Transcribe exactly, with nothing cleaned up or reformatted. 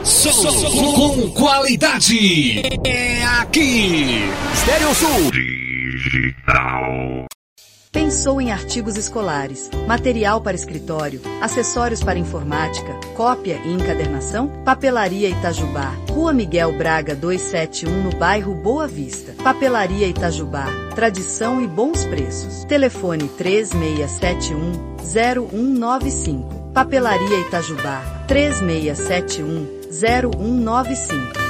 Som com qualidade. É aqui. Estéreo Sul. Digital. Pensou em artigos escolares, material para escritório, acessórios para informática, cópia e encadernação? Papelaria Itajubá, Rua Miguel Braga duzentos e setenta e um, no bairro Boa Vista. Papelaria Itajubá, tradição e bons preços. Telefone três seis sete um, zero um nove cinco. Papelaria Itajubá, três seis sete um, zero um nove cinco.